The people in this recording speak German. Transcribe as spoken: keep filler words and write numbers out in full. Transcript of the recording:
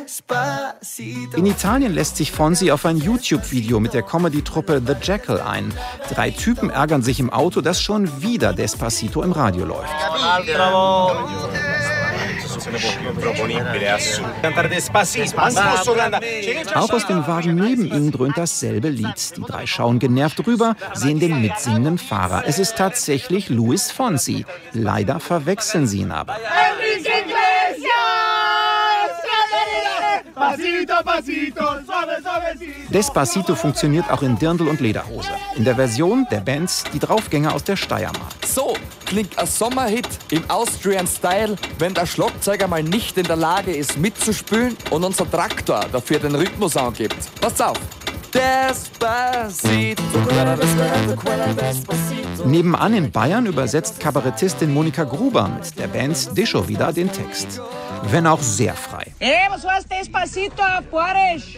In Italien lässt sich Fonsi auf ein YouTube-Video mit der Comedy-Truppe The Jackal ein. Drei Typen ärgern sich im Auto, dass schon wieder Despacito im Radio läuft. Auch aus dem Wagen neben ihnen dröhnt dasselbe Lied. Die drei schauen genervt rüber, sehen den mitsingenden Fahrer. Es ist tatsächlich Luis Fonsi. Leider verwechseln sie ihn aber. Despacito funktioniert auch in Dirndl und Lederhose. In der Version der Bands Die Draufgänger aus der Steiermark. So klingt ein Sommerhit im Austrian Style, wenn der Schlagzeuger mal nicht in der Lage ist mitzuspielen und unser Traktor dafür den Rhythmus angibt. Passt auf! Despacito. Nebenan in Bayern übersetzt Kabarettistin Monika Gruber mit der Band Discho wieder den Text. Wenn auch sehr frei. Hey, was heißt Despacito auf Bayerisch?